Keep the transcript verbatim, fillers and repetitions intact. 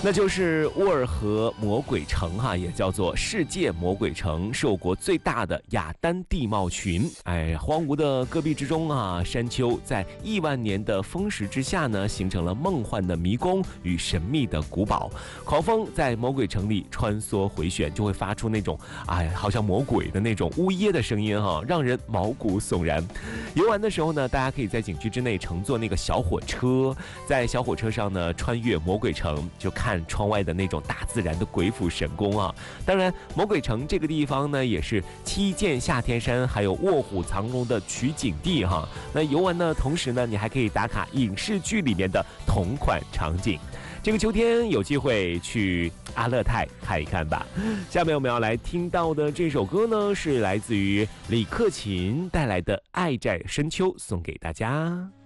那就是沃尔河魔鬼城哈、啊，也叫做世界魔鬼城，是我国最大的雅丹地貌群。哎，荒芜的戈壁之中啊，山丘在亿万年的风蚀之下呢，形成了梦幻的迷宫与神秘的古堡。狂风在魔鬼城里穿梭回旋，就会发出那种哎，好像魔鬼的那种呜咽的声音哈、啊，让人毛骨悚然。游玩的时候呢，大家可以在景区之内乘坐那个小火车，在小火车上呢穿越魔鬼城，就看窗外的那种大自然的鬼斧神工啊！当然，魔鬼城这个地方呢，也是七剑下天山还有卧虎藏龙的取景地哈。那游玩呢，同时呢，你还可以打卡影视剧里面的同款场景。这个秋天有机会去阿勒泰看一看吧。下面我们要来听到的这首歌呢，是来自于李克勤带来的《爱在深秋》，送给大家。